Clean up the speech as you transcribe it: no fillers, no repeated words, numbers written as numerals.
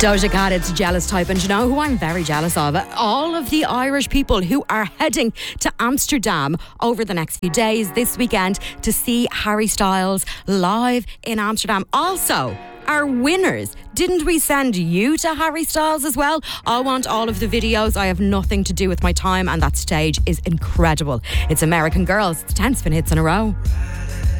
Doja Cat, it's Jealous Type. And you know who I'm very jealous of? All of the Irish people who are heading to Amsterdam over the next few days, this weekend, to see Harry Styles live in Amsterdam. Also, our winners, didn't we send you to Harry Styles as well? I want all of the videos. I have nothing to do with my time, and that stage is incredible. It's American Girls. It's 10 spin hits in a row.